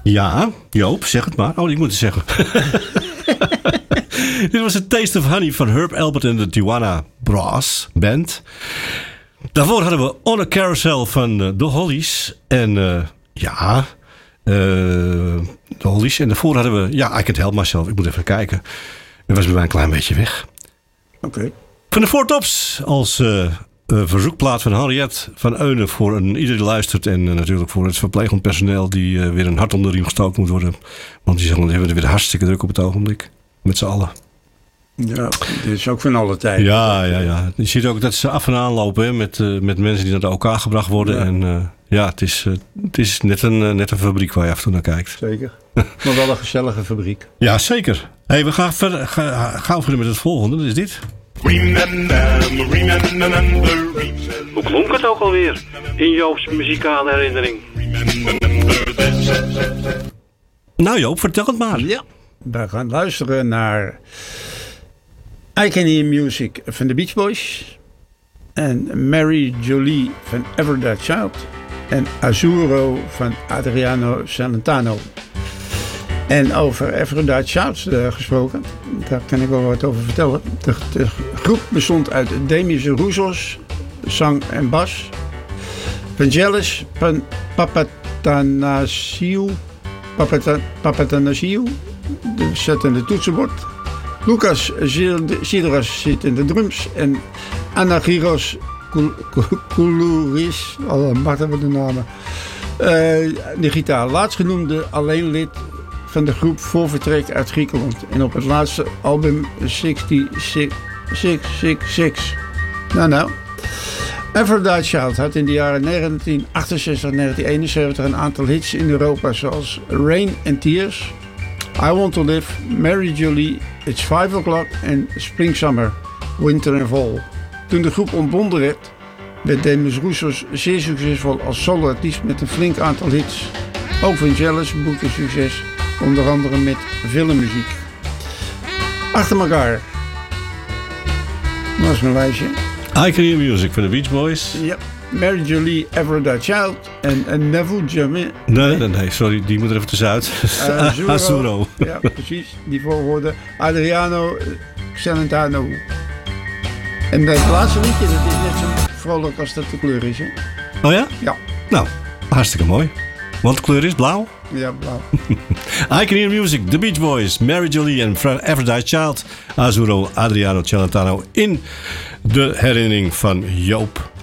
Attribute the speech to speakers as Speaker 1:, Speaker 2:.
Speaker 1: Ja, Joop, zeg het maar. Oh, ik moet het zeggen. Dit was het Taste of Honey van Herb Alpert en de Tijuana Brass Band. Daarvoor hadden we On a Carousel van The Hollies. En The Hollies. En daarvoor hadden we I Can't Help Myself. Ik moet even kijken. Dat was bij mij een klein beetje weg.
Speaker 2: Oké.
Speaker 1: Van de Four Tops als verzoekplaat van Henriette van Eunen voor ieder die luistert. En natuurlijk voor het verplegend personeel die weer een hart onder de riem gestoken moet worden. Want die hebben er weer hartstikke druk op het ogenblik. Met z'n allen.
Speaker 2: Ja, dit is ook van alle tijden.
Speaker 1: Ja. Je ziet ook dat ze af en aan lopen hè, met mensen die naar de OK gebracht worden. Ja. En het is net een fabriek waar je af en toe naar kijkt.
Speaker 2: Zeker. Maar wel een gezellige fabriek.
Speaker 1: Ja, zeker. Hey, we gaan verder met het volgende. Dat is dit. Hoe klonk het ook alweer in Joop's muzikale herinnering? Nou Joop, vertel het maar.
Speaker 2: Ja, we gaan luisteren naar I Can Hear Music van de Beach Boys. En Mary Jolie van Ever That Child. En Azzurro van Adriano Celentano. En over Ever That Child gesproken. Daar kan ik wel wat over vertellen. De groep bestond uit Demis Roussos, zang en bas. Vangelis Papatanasiou, zet in de toetsenbord. Lucas Sidras zit in de drums. En Anagiros Koulouris, mag hebben we de namen. De gitaar. Laatstgenoemde alleen lid van de groep voor vertrek uit Griekenland. En op het laatste album 666. Nou. Ever That Child had in de jaren 1968 en 1971 een aantal hits in Europa zoals Rain and Tears, I Want to Live, Mary Jolie, It's 5 O'Clock en Spring Summer, Winter and Fall. Toen de groep ontbonden werd Demis Roussos zeer succesvol als soloartiest met een flink aantal hits. Ook Vangelis boekte succes, onder andere met filmmuziek. Achter elkaar. Dat was mijn lijstje.
Speaker 1: I Can Hear Music van de Beach Boys.
Speaker 2: Ja, Mary Jolie, Ever That Child en Nevu Jamais.
Speaker 1: Nee, sorry, die moet er even tussenuit. Azzurro.
Speaker 2: Ja, precies, die voorwoorden. Adriano Celentano. En dat laatste liedje, dat is net zo vrolijk als dat de kleur is, hè?
Speaker 1: Oh ja?
Speaker 2: Ja.
Speaker 1: Nou, hartstikke mooi. Want de kleur is blauw?
Speaker 2: Ja, blauw.
Speaker 1: I Can Hear Music, The Beach Boys, Mary Jolie en Ever That Child. Azzurro, Adriano Celentano in de herinnering van Joop.